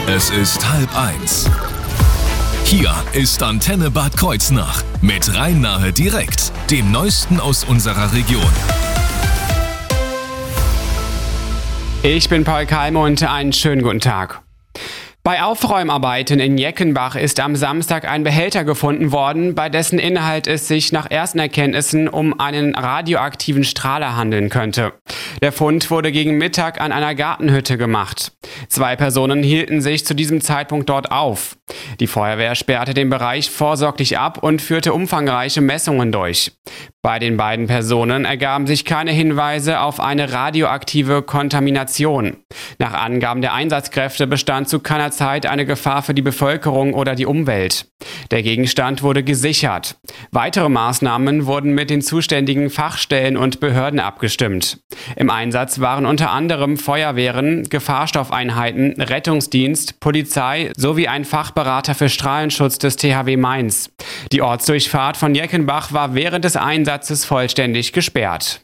Es ist 12:30. Hier ist Antenne Bad Kreuznach mit Rhein-Nahe direkt, dem Neuesten aus unserer Region. Ich bin Paul Kalme und einen schönen guten Tag. Bei Aufräumarbeiten in Jeckenbach ist am Samstag ein Behälter gefunden worden, bei dessen Inhalt es sich nach ersten Erkenntnissen um einen radioaktiven Strahler handeln könnte. Der Fund wurde gegen Mittag an einer Gartenhütte gemacht. 2 Personen hielten sich zu diesem Zeitpunkt dort auf. Die Feuerwehr sperrte den Bereich vorsorglich ab und führte umfangreiche Messungen durch. Bei den beiden Personen ergaben sich keine Hinweise auf eine radioaktive Kontamination. Nach Angaben der Einsatzkräfte bestand zu keiner Zeit eine Gefahr für die Bevölkerung oder die Umwelt. Der Gegenstand wurde gesichert. Weitere Maßnahmen wurden mit den zuständigen Fachstellen und Behörden abgestimmt. Im Einsatz waren unter anderem Feuerwehren, Gefahrstoffeinheiten, Rettungsdienst, Polizei sowie ein Fachberater für Strahlenschutz des THW Mainz. Die Ortsdurchfahrt von Jeckenbach war während des Einsatzes vollständig gesperrt.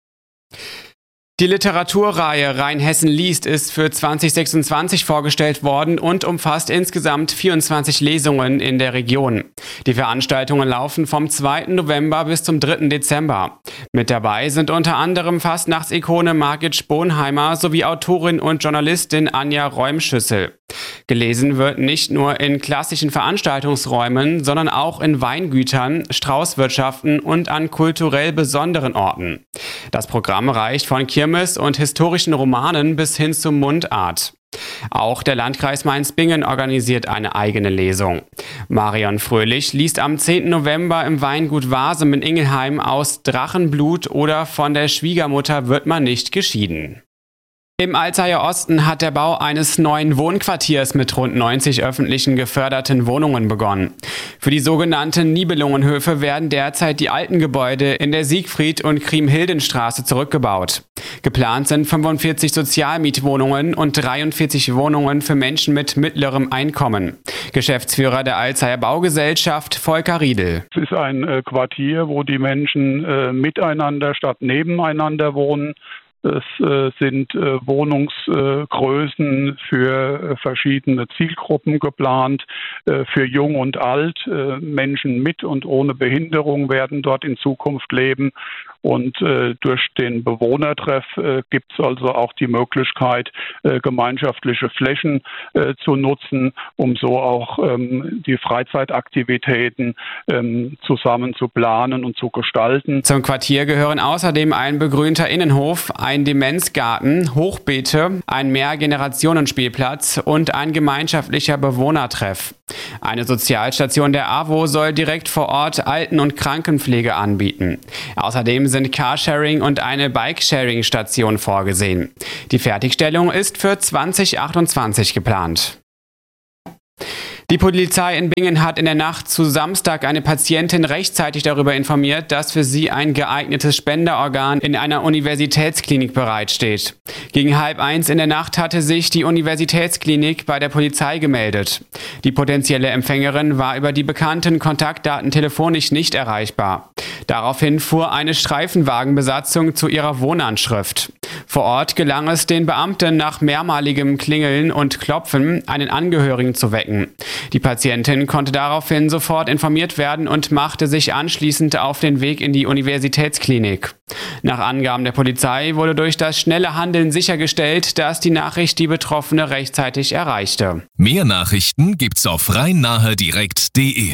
Die Literaturreihe Rheinhessen liest ist für 2026 vorgestellt worden und umfasst insgesamt 24 Lesungen in der Region. Die Veranstaltungen laufen vom 2. November bis zum 3. Dezember. Mit dabei sind unter anderem Fastnachtsikone Margit Sponheimer sowie Autorin und Journalistin Anja Räumschüssel. Gelesen wird nicht nur in klassischen Veranstaltungsräumen, sondern auch in Weingütern, Straußwirtschaften und an kulturell besonderen Orten. Das Programm reicht von Kirmes und historischen Romanen bis hin zu Mundart. Auch der Landkreis Mainz-Bingen organisiert eine eigene Lesung. Marion Fröhlich liest am 10. November im Weingut Wasem in Ingelheim aus Drachenblut oder Von der Schwiegermutter wird man nicht geschieden. Im Alzeier Osten hat der Bau eines neuen Wohnquartiers mit rund 90 öffentlichen geförderten Wohnungen begonnen. Für die sogenannten Nibelungenhöfe werden derzeit die alten Gebäude in der Siegfried- und Kriemhildenstraße zurückgebaut. Geplant sind 45 Sozialmietwohnungen und 43 Wohnungen für Menschen mit mittlerem Einkommen. Geschäftsführer der Alzeier Baugesellschaft Volker Riedel. Es ist ein Quartier, wo die Menschen miteinander statt nebeneinander wohnen. Es sind Wohnungsgrößen für verschiedene Zielgruppen geplant, für Jung und Alt. Menschen mit und ohne Behinderung werden dort in Zukunft leben. Und durch den Bewohnertreff gibt es also auch die Möglichkeit, gemeinschaftliche Flächen zu nutzen, um so auch die Freizeitaktivitäten zusammen zu planen und zu gestalten. Zum Quartier gehören außerdem ein begrünter Innenhof, ein Demenzgarten, Hochbeete, ein Mehrgenerationenspielplatz und ein gemeinschaftlicher Bewohnertreff. Eine Sozialstation der AWO soll direkt vor Ort Alten- und Krankenpflege anbieten. Außerdem sind Carsharing und eine Bikesharing-Station vorgesehen. Die Fertigstellung ist für 2028 geplant. Die Polizei in Bingen hat in der Nacht zu Samstag eine Patientin rechtzeitig darüber informiert, dass für sie ein geeignetes Spenderorgan in einer Universitätsklinik bereitsteht. Gegen 12:30 in der Nacht hatte sich die Universitätsklinik bei der Polizei gemeldet. Die potenzielle Empfängerin war über die bekannten Kontaktdaten telefonisch nicht erreichbar. Daraufhin fuhr eine Streifenwagenbesatzung zu ihrer Wohnanschrift. Vor Ort gelang es den Beamten nach mehrmaligem Klingeln und Klopfen, einen Angehörigen zu wecken. Die Patientin konnte daraufhin sofort informiert werden und machte sich anschließend auf den Weg in die Universitätsklinik. Nach Angaben der Polizei wurde durch das schnelle Handeln sichergestellt, dass die Nachricht die Betroffene rechtzeitig erreichte. Mehr Nachrichten gibt's auf rheinnahedirekt.de.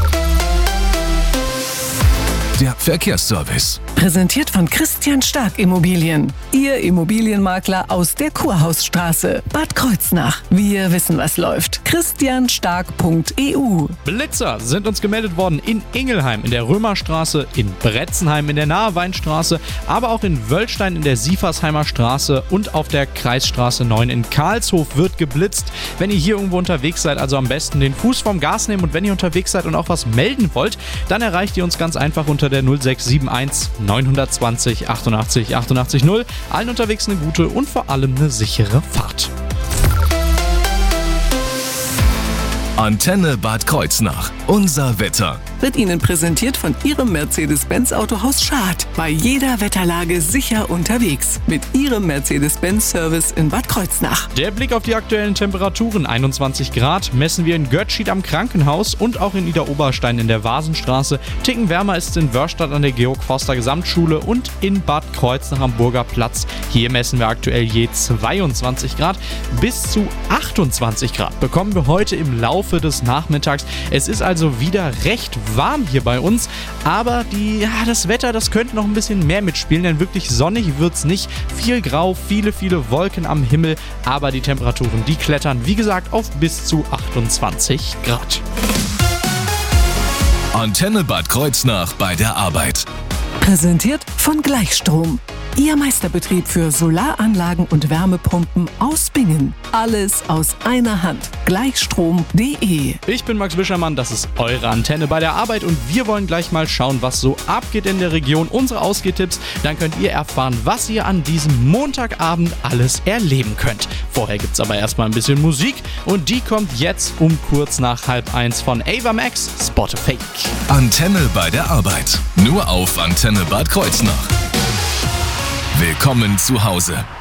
Der Verkehrsservice. Präsentiert von Christian Stark Immobilien. Ihr Immobilienmakler aus der Kurhausstraße, Bad Kreuznach. Wir wissen, was läuft. christianstark.eu. Blitzer sind uns gemeldet worden in Ingelheim in der Römerstraße, in Bretzenheim in der Naheweinstraße, aber auch in Wöllstein in der Siefersheimer Straße und auf der Kreisstraße 9 in Karlshof wird geblitzt. Wenn ihr hier irgendwo unterwegs seid, also am besten den Fuß vom Gas nehmen, und wenn ihr unterwegs seid und auch was melden wollt, dann erreicht ihr uns ganz einfach unter der 0671 920 88 88 0. Allen unterwegs eine gute und vor allem eine sichere Fahrt. Antenne Bad Kreuznach. Unser Wetter. Wird Ihnen präsentiert von Ihrem Mercedes-Benz Autohaus Schad. Bei jeder Wetterlage sicher unterwegs. Mit Ihrem Mercedes-Benz-Service in Bad Kreuznach. Der Blick auf die aktuellen Temperaturen: 21 Grad messen wir in Götzschied am Krankenhaus und auch in Idar-Oberstein in der Vasenstraße. Ticken wärmer ist es in Wörstadt an der Georg-Forster-Gesamtschule und in Bad Kreuznach am Burger Platz. Hier messen wir aktuell je 22 Grad. Bis zu 28 Grad bekommen wir heute im Laufe des Nachmittags. Es ist also wieder recht warm hier bei uns, aber das Wetter, das könnte noch ein bisschen mehr mitspielen, denn wirklich sonnig wird es nicht. Viel grau, viele Wolken am Himmel, aber die Temperaturen, die klettern, wie gesagt, auf bis zu 28 Grad. Antenne Bad Kreuznach bei der Arbeit. Präsentiert von Gleichstrom. Ihr Meisterbetrieb für Solaranlagen und Wärmepumpen aus Bingen. Alles aus einer Hand. Gleichstrom.de. Ich bin Max Wischermann, das ist eure Antenne bei der Arbeit und wir wollen gleich mal schauen, was so abgeht in der Region. Unsere Ausgehtipps, dann könnt ihr erfahren, was ihr an diesem Montagabend alles erleben könnt. Vorher gibt's aber erstmal ein bisschen Musik und die kommt jetzt um kurz nach 12:30 von Ava Max, Spot a Fake. Antenne bei der Arbeit. Nur auf Antenne Bad Kreuznach. Willkommen zu Hause.